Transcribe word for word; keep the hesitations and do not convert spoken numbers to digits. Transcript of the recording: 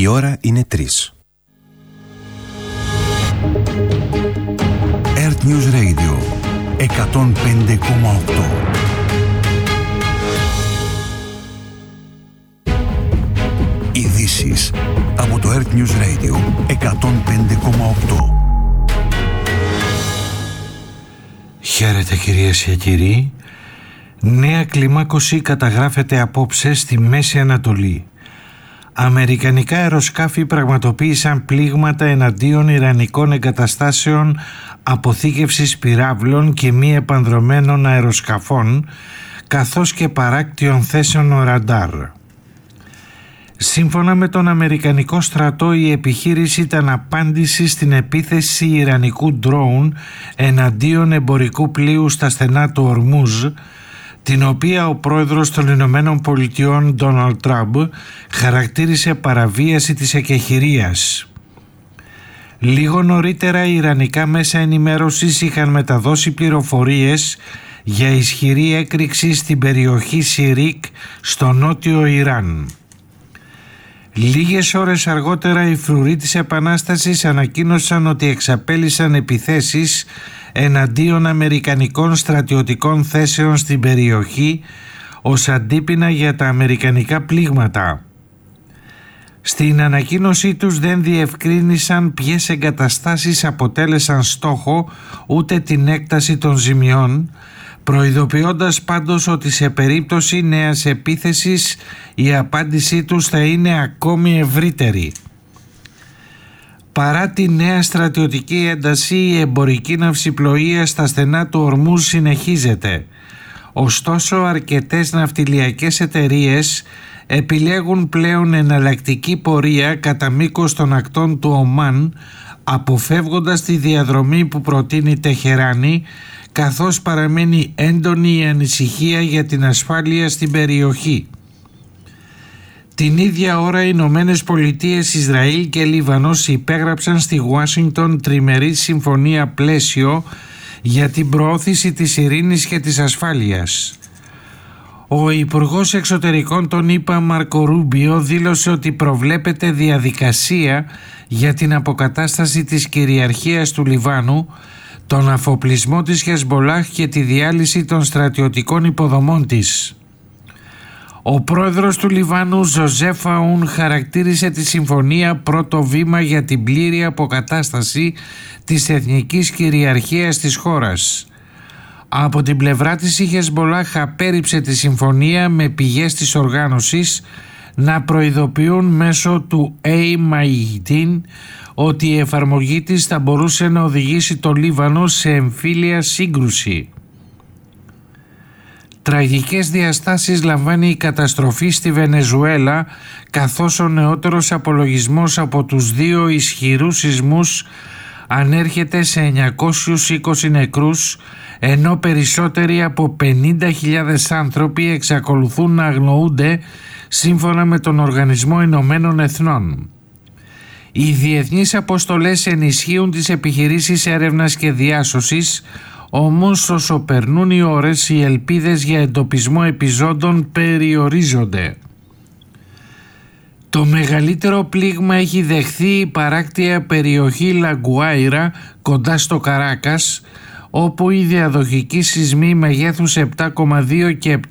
Η ώρα είναι τρεις. Earth News Radio εκατόν πέντε κόμμα οκτώ. Ειδήσεις από το Earth News Radio εκατόν πέντε κόμμα οκτώ. Χαίρετε κυρίες και κύριοι. Νέα κλιμάκωση καταγράφεται απόψε στη Μέση Ανατολή. Αμερικανικά αεροσκάφη πραγματοποίησαν πλήγματα εναντίον ιρανικών εγκαταστάσεων αποθήκευσης πυράβλων και μη επανδρωμένων αεροσκαφών, καθώς και παράκτιων θέσεων ραντάρ. Σύμφωνα με τον Αμερικανικό στρατό, η επιχείρηση ήταν απάντηση στην επίθεση ιρανικού ντρόουν εναντίον εμπορικού πλοίου στα στενά του Ορμούζ, την οποία ο πρόεδρος των Ηνωμένων Πολιτειών Ντόναλντ Τραμπ χαρακτήρισε παραβίαση της εκεχηρίας. Λίγο νωρίτερα οι ιρανικά μέσα ενημέρωσης είχαν μεταδώσει πληροφορίες για ισχυρή έκρηξη στην περιοχή Σιρίκ στο νότιο Ιράν. Λίγες ώρες αργότερα οι φρουροί της Επανάστασης ανακοίνωσαν ότι εξαπέλυσαν επιθέσεις εναντίον αμερικανικών στρατιωτικών θέσεων στην περιοχή ως αντίπεινα για τα αμερικανικά πλήγματα. Στην ανακοίνωσή τους δεν διευκρίνησαν ποιες εγκαταστάσεις αποτέλεσαν στόχο ούτε την έκταση των ζημιών, προειδοποιώντας πάντως ότι σε περίπτωση νέας επίθεσης η απάντησή τους θα είναι ακόμη ευρύτερη. Παρά τη νέα στρατιωτική ένταση, η εμπορική ναυσιπλοεία στα στενά του Ορμούζ συνεχίζεται. Ωστόσο, αρκετές ναυτιλιακές εταιρείες επιλέγουν πλέον εναλλακτική πορεία κατά μήκος των ακτών του Ομάν, αποφεύγοντας τη διαδρομή που προτείνει η Τεχεράνη, καθώς παραμένει έντονη η ανησυχία για την ασφάλεια στην περιοχή. Την ίδια ώρα οι Ηνωμένες Πολιτείες, Ισραήλ και Λιβανός υπέγραψαν στη Ουάσιγκτον τριμερή συμφωνία πλαίσιο για την προώθηση της ειρήνης και της ασφάλειας. Ο Υπουργός Εξωτερικών των ΗΠΑ Μάρκο Ρούμπιο δήλωσε ότι προβλέπεται διαδικασία για την αποκατάσταση της κυριαρχίας του Λιβάνου, τον αφοπλισμό της Χεσμπολάχ και τη διάλυση των στρατιωτικών υποδομών της. Ο πρόεδρος του Λιβάνου Ζωζέφ Αούν χαρακτήρισε τη συμφωνία πρώτο βήμα για την πλήρη αποκατάσταση της εθνικής κυριαρχίας της χώρας. Από την πλευρά της η Χεσμπολάχ απέρριψε τη συμφωνία, με πηγές της οργάνωσης να προειδοποιούν μέσω του Al-Mayadeen ότι η εφαρμογή της θα μπορούσε να οδηγήσει το Λίβανο σε εμφύλια σύγκρουση. Τραγικές διαστάσεις λαμβάνει η καταστροφή στη Βενεζουέλα, καθώς ο νεότερος απολογισμός από τους δύο ισχυρούς σεισμούς ανέρχεται σε εννιακόσιους είκοσι νεκρούς, ενώ περισσότεροι από πενήντα χιλιάδες άνθρωποι εξακολουθούν να αγνοούνται, σύμφωνα με τον Οργανισμό Ηνωμένων Εθνών. Οι διεθνείς αποστολές ενισχύουν τις επιχειρήσεις έρευνας και διάσωσης, όμως όσο περνούν οι ώρες οι ελπίδες για εντοπισμό επιζώντων περιορίζονται. Το μεγαλύτερο πλήγμα έχει δεχθεί η παράκτια περιοχή Λαγκουάιρα κοντά στο Καράκας, όπου οι διαδοχικοί σεισμοί μεγέθους επτά κόμμα δύο και